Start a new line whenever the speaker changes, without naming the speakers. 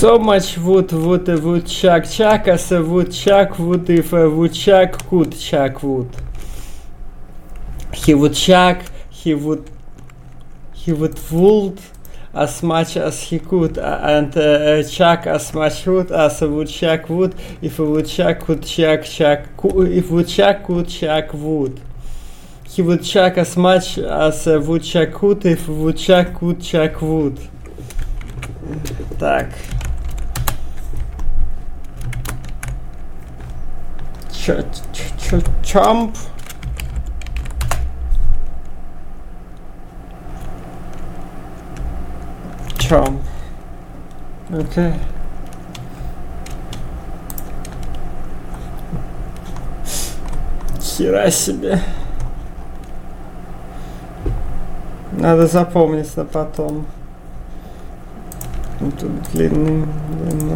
So much would chuck as a woodchuck would if a woodchuck could chuck wood. He would chuck, he would wood as much as he could and chuck as much wood as a woodchuck would if a woodchuck could if woodchuck could chuck wood. He would chuck as much as a woodchuck could if a woodchuck could chuck wood. Так. Chomp. Chomp. Okay. Хера себе. Надо запомнить на потом. Тут длинный.